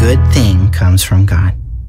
good thing comes from God.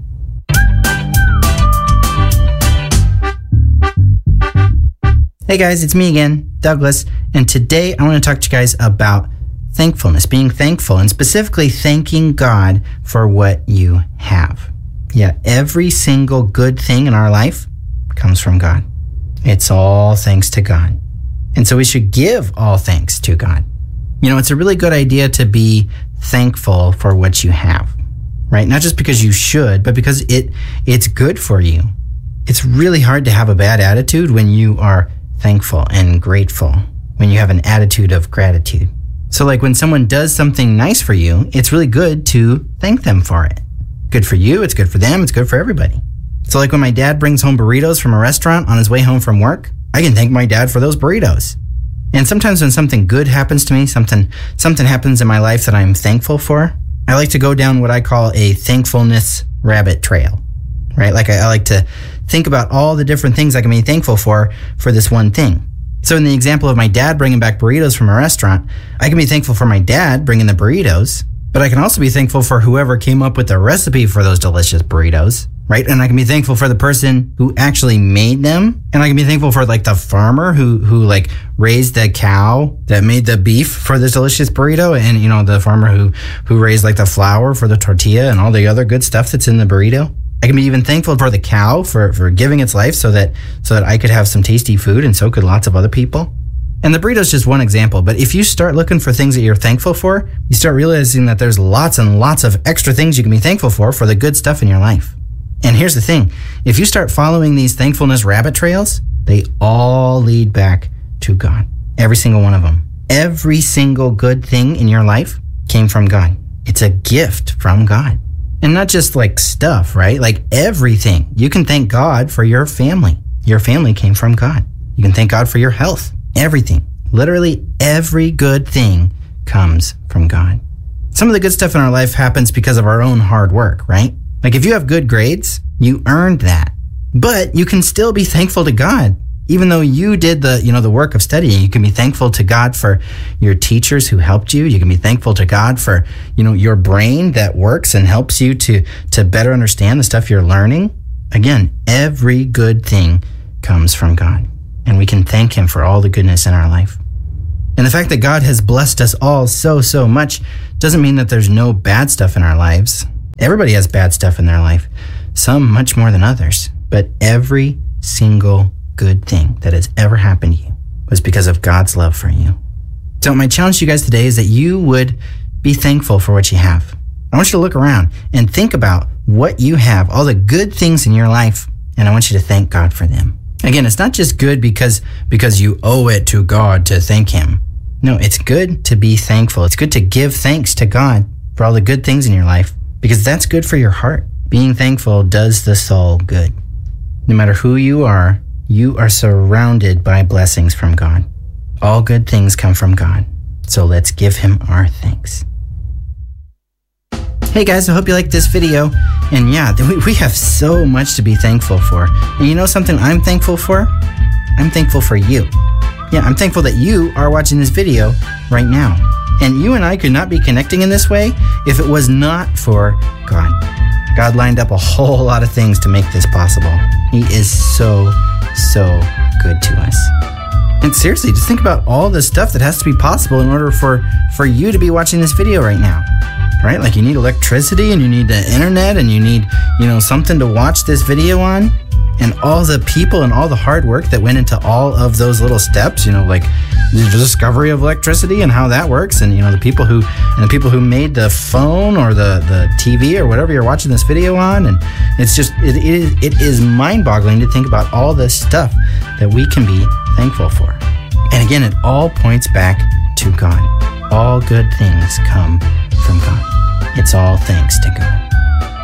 Hey guys, it's me again, Douglas, and today I want to talk to you guys about thankfulness, being thankful, and specifically thanking God for what you have. Yeah, every single good thing in our life comes from God. It's all thanks to God. And so we should give all thanks to God. You know, it's a really good idea to be thankful for what you have, right? Not just because you should, but because it's good for you. It's really hard to have a bad attitude when you are thankful and grateful, when you have an attitude of gratitude. So like when someone does something nice for you, it's really good to thank them for it. Good for you, it's good for them, it's good for everybody. So like when my dad brings home burritos from a restaurant on his way home from work, I can thank my dad for those burritos. And sometimes when something good happens to me, something happens in my life that I'm thankful for, I like to go down what I call a thankfulness rabbit trail, right? Like I like to think about all the different things I can be thankful for this one thing. So in the example of my dad bringing back burritos from a restaurant, I can be thankful for my dad bringing the burritos, but I can also be thankful for whoever came up with the recipe for those delicious burritos, right? And I can be thankful for the person who actually made them. And I can be thankful for like the farmer who like raised the cow that made the beef for this delicious burrito. And, you know, the farmer who raised like the flour for the tortilla and all the other good stuff that's in the burrito. I can be even thankful for the cow for giving its life so that I could have some tasty food, and so could lots of other people. And the burrito is just one example, but if you start looking for things that you're thankful for, you start realizing that there's lots and lots of extra things you can be thankful for the good stuff in your life. And here's the thing, if you start following these thankfulness rabbit trails, they all lead back to God. Every single one of them. Every single good thing in your life came from God. It's a gift from God. And not just like stuff, right? Like everything. You can thank God for your family. Your family came from God. You can thank God for your health. Everything. Literally every good thing comes from God. Some of the good stuff in our life happens because of our own hard work, right? Like if you have good grades, you earned that. But you can still be thankful to God. Even though you did the work of studying, you can be thankful to God for your teachers who helped you. You can be thankful to God for, your brain that works and helps you to better understand the stuff you're learning. Again, every good thing comes from God, and we can thank Him for all the goodness in our life. And the fact that God has blessed us all so much doesn't mean that there's no bad stuff in our lives. Everybody has bad stuff in their life, some much more than others, but every single good thing that has ever happened to you was because of God's love for you. So my challenge to you guys today is that you would be thankful for what you have. I want you to look around and think about what you have, all the good things in your life, and I want you to thank God for them. Again, it's not just good because you owe it to God to thank Him. No, it's good to be thankful. It's good to give thanks to God for all the good things in your life because that's good for your heart. Being thankful does the soul good. No matter who you are surrounded by blessings from God. All good things come from God. So let's give Him our thanks. Hey guys, I hope you liked this video. And yeah, we have so much to be thankful for. And you know something I'm thankful for? I'm thankful for you. Yeah, I'm thankful that you are watching this video right now. And you and I could not be connecting in this way if it was not for God. God lined up a whole lot of things to make this possible. He is so good to us. And seriously, just think about all the stuff that has to be possible in order for you to be watching this video right now. Right? Like you need electricity and you need the internet and you need, something to watch this video on. And all the people and all the hard work that went into all of those little steps, like the discovery of electricity and how that works, and the people who made the phone or the TV or whatever you're watching this video on, and it is mind-boggling to think about all the stuff that we can be thankful for. And again, it all points back to God. All good things come from God. It's all thanks to God.